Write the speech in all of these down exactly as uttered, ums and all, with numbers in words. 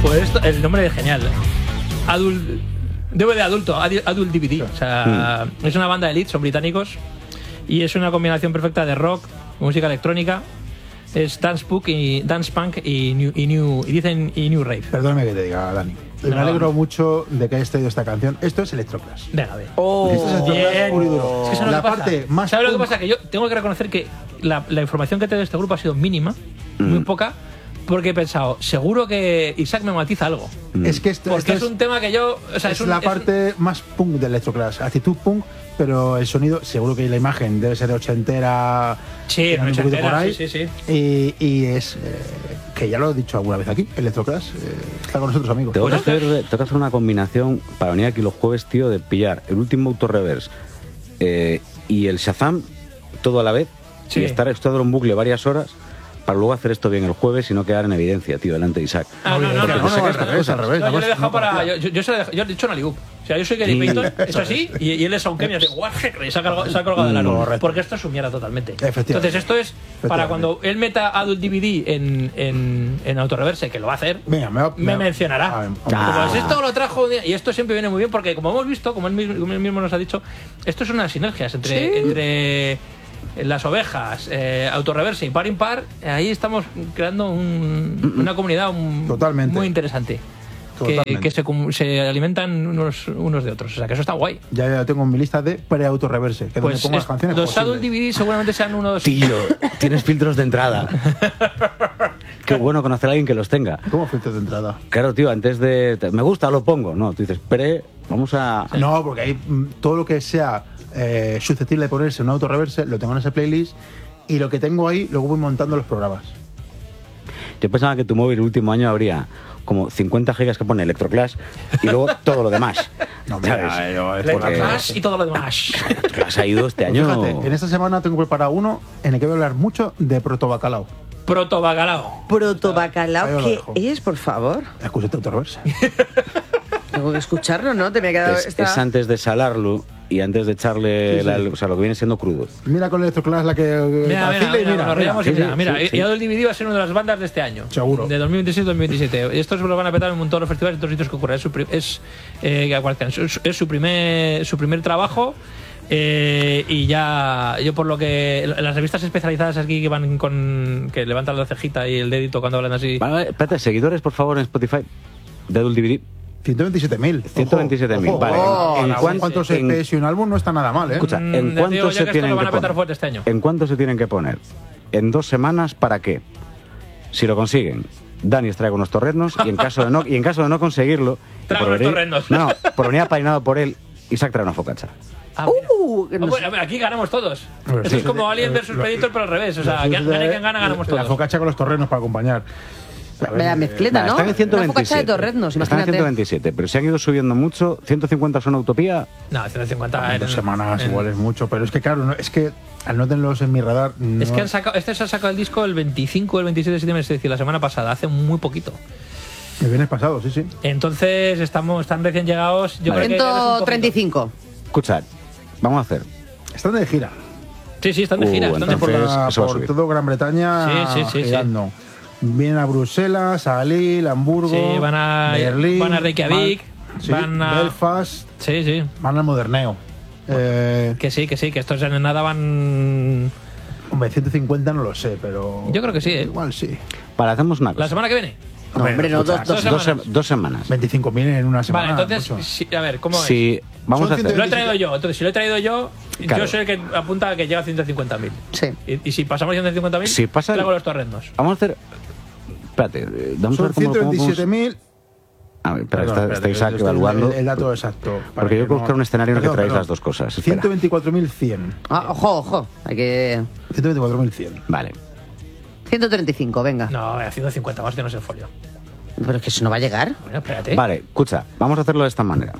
Pues esto, el nombre es genial. Adult, D V D adulto, Adult D V D. O sea, mm. es una banda de elite, son británicos. Y es una combinación perfecta de rock, música electrónica. Es dance punk y, dance punk y, new, y, new, y dicen y new rave. Perdóname que te diga, Dani. No. Me alegro mucho de que hayas traído esta canción. Esto es Electroclash. Venga, a ver. Oh, Esto es Electroclash puro y duro. Es que eso la lo que parte pasa. más ¿Sabes punk? lo que pasa? Que yo tengo que reconocer que la, la información que te doy de este grupo ha sido mínima, mm. muy poca, porque he pensado, seguro que Isaac me matiza algo. Mm. Es que esto, porque esto es un tema que yo... O sea, es, es un, la es parte un... más punk de Electroclash. Actitud punk, pero el sonido, seguro que la imagen debe ser de ochentera. Sí, un poquito por ahí. Sí, sí, sí. Y, y es... Eh, que ya lo he dicho alguna vez aquí, Electroclash eh, está con nosotros, amigos. Tengo que, hacer, tengo que hacer una combinación para venir aquí los jueves, tío, de pillar el último Auto-Reverse eh, y el Shazam todo a la vez, sí. y estar esto en un bucle varias horas para luego hacer esto bien el jueves y no quedar en evidencia, tío, delante de Isaac. Ah, no, no, no, no, no, al revés, al revés. Yo le he dejado para... Yo, yo, se lo he dejado, yo he hecho una liup. O sea, yo soy Gary Payton, es así, y, y él es Soundkemi, y se ha colgado de la nube. Porque esto es su mierda totalmente. Entonces, esto es para cuando él meta Adult D V D en, en, en Auto-Reverse, que lo va a hacer, Venga, me, va, me, me mencionará. Ah, ah. Pues esto lo trajo, y esto siempre viene muy bien, porque como hemos visto, como él mismo, como él mismo nos ha dicho, esto es unas sinergias entre... ¿Sí? entre las ovejas, eh, Auto-Reverse y par impar, ahí estamos creando un, una comunidad un, Totalmente. muy interesante. Que, que se, se alimentan unos, unos de otros. O sea, que eso está guay. Ya, ya tengo en mi lista de pre-Auto-Reverse, que pues donde pongo las canciones los posibles. Adult D V D seguramente sean unos... Tío, tienes filtros de entrada. Qué bueno conocer a alguien que los tenga. ¿Cómo filtros de entrada? Claro, tío, antes de... Me gusta, lo pongo. No, tú dices, pre, vamos a... No, porque ahí todo lo que sea eh, susceptible de ponerse en un Auto-Reverse lo tengo en ese playlist, y lo que tengo ahí luego voy montando los programas. Yo pensaba que tu móvil el último año habría como cincuenta gigas que pone Electroclash y luego todo lo demás. No, mira, yo, es Electroclash y todo lo demás. Electroclash ha ido este año. Pues fíjate, en esta semana tengo preparado uno en el que voy a hablar mucho de protobacalao. Protobacalao. Protobacalao, ¿qué es, por favor? Escúchate Auto-Reverse. Tengo que escucharlo, ¿no? Te me ha quedado es, esta... es antes de salarlo y antes de echarle, sí, sí. La, o sea, lo que viene siendo crudo. Mira con Electroclash la que... Mira, mira, mira, mira, mira, mira, sí, mira, mira. sí, sí. Y Adult D V D va a ser una de las bandas de este año. Seguro. De dos mil veintiséis dos mil veintisiete. Y estos se lo van a petar en un montón de los festivales y todos los sitios que ocurren. Es su, es, eh, es, es su, primer, su primer trabajo. Eh, y ya, yo por lo que en las revistas especializadas aquí que van con... que levantan la cejita y el dedito cuando hablan así. Vale, vale, espérate, seguidores, por favor, en Spotify de Adult D V D. ciento veintisiete mil. ciento veintisiete mil, vale. Oh, ¿En, en cuánto, cuántos E Pes y un álbum no está nada mal, eh? Escucha, ¿en cuánto se tienen que poner? Este año. ¿En cuánto se tienen que poner? ¿En dos semanas para qué? Si lo consiguen, Dani os traigo unos torreznos y en caso de no, y en caso de no conseguirlo, traigo unos torreznos. No, no, por venir apainado por él, Isaac trae una focacha. Ah, uh, no sé. Aquí ganamos todos. Bueno, Esto sí, es como sí, Alien versus Predator, pero al revés. O sea, gane quien gana, ganamos todos. La focacha con los torrenos para acompañar. La mezcleta, ¿no? Están en ciento veintisiete. Una focacha de torreznos, imagínate. Están en ciento veintisiete, pero se han ido subiendo mucho. ciento cincuenta son Utopía. No, ciento cincuenta en dos semanas en... igual es mucho, pero es que claro, no, es que al no tenerlos en mi radar... No... Es que han sacado, este se ha sacado el disco el veinticinco o el veintisiete de septiembre, es decir, la semana pasada, hace muy poquito. El viernes pasado, sí, sí. Entonces, estamos están recién llegados. Yo vale. creo que ciento treinta y cinco. Escuchad, vamos a hacer. Están de gira. Sí, sí, están de gira. Uh, están de por, la, por todo Gran Bretaña sí, sí, sí, girando. Sí. Vienen a Bruselas, a Lille, Hamburgo, sí, van a, Berlín, van a Reykjavik, van, sí, van a Belfast, sí, sí. van al Moderneo. Eh, que sí, que sí, que estos en nada van... Hombre, ciento cincuenta no lo sé, pero... Yo creo que sí, ¿eh? Igual sí. Vale, hacemos una cosa. ¿La semana que viene? No, hombre, no, dos, dos, dos, semanas. dos semanas. veinticinco mil en una semana. Vale, entonces, si, a ver, ¿cómo si, es? Vamos Son a hacer. Si lo he traído yo, entonces si lo he traído yo, claro. yo soy el que apunta a que llega a ciento cincuenta mil. Sí. Y, y si pasamos ciento cincuenta mil, si pasa traigo los torrendos. Vamos a hacer... Espérate, vamos Son a ver cómo... ciento veintisiete mil... A ver, pero está, está Isaac evaluando. El, el dato exacto. Porque yo puedo buscar un escenario en el que traéis perdón. las dos cosas. ciento veinticuatro mil cien. Ah, ojo, ojo. Hay que... ciento veinticuatro mil cien. Vale. ciento treinta y cinco, venga. No, a ciento cincuenta más que no es el folio. Pero es que eso no va a llegar. Bueno, espérate. Vale, escucha, vamos a hacerlo de esta manera.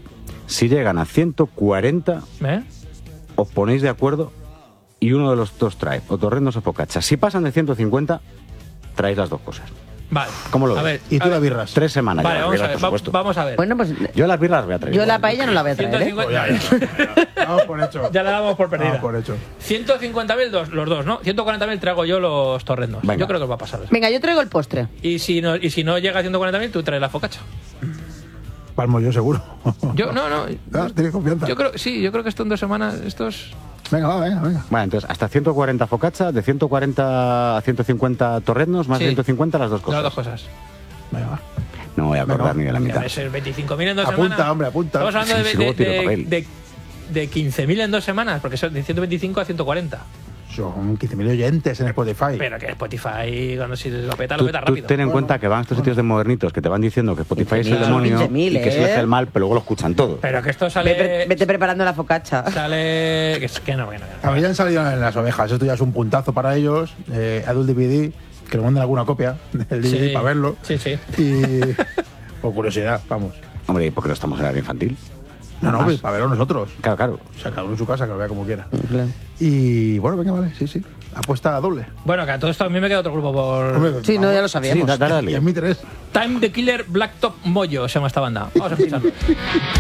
Si llegan a ciento cuarenta, ¿Eh? os ponéis de acuerdo y uno de los dos trae o torrendos o focacha. Si pasan de ciento cincuenta, traéis las dos cosas. Vale. ¿Cómo lo A ves? ver, Y tú a las ver. birras. Tres semanas Vale, ya, vamos a birras, ver. por va- supuesto. Vamos a ver. Bueno, pues Yo las birras voy a traer. yo la paella no la voy a traer, ¿eh? ciento cincuenta Pues ya, ya. Vamos por hecho. Ya la damos por perdida. Vamos por hecho. ciento cincuenta mil dos, los dos, ¿no? ciento cuarenta mil traigo yo los torrendos. Venga. Yo creo que os va a pasar eso. Venga, yo traigo el postre. Y si no, y si no llega a ciento cuarenta mil, tú traes la focaccia. Palmo yo seguro. Yo, no, no. Ah, tienes confianza. Yo creo, sí, yo creo que esto en dos semanas, estos. Venga, va, venga, venga. Vale, entonces hasta ciento cuarenta focaccia, de ciento cuarenta a ciento cincuenta torreznos, más Sí. ciento cincuenta las dos cosas. Las dos cosas. Venga, va. No me voy a acordar Venga. ni de la mitad. Debe ser veinticinco mil en dos Apunta, semanas. hombre, apunta. Estamos hablando Sí, sí, de, luego tiro de, de, papel. de, de quince mil en dos semanas, porque son de ciento veinticinco a ciento cuarenta. Son quince mil oyentes en Spotify. Pero que Spotify, cuando si lo peta, lo Tú, peta tú rápido. ten en cuenta que van a estos sitios de modernitos que te van diciendo que Spotify es el quince mil, demonio quince mil, y que se les ¿eh? hace el mal, pero luego lo escuchan todo. Pero que esto sale. Vete, vete preparando la focaccia. Sale. Que, es- que no, que no. Que no. Habían salido en las ovejas. Esto ya es un puntazo para ellos. Eh, Adult D V D, que nos manden alguna copia del D V D Sí. para verlo. Sí, sí. Y. Por curiosidad, vamos. Hombre, ¿y por qué no estamos en área infantil? No, no, Más. pues, para verlo nosotros. Claro, claro. O sea, cada uno en su casa, que lo vea como quiera. Claro. Y bueno, venga, vale, sí, sí. Apuesta doble. Bueno, que a todo esto a mí me queda otro grupo por. Hombre, Sí, no, vamos. ya lo Sí, sabíamos. da- dale, Y dale. en mi tres. Time the Killer Blacktop Moyo se llama esta banda. Vamos a escucharlo.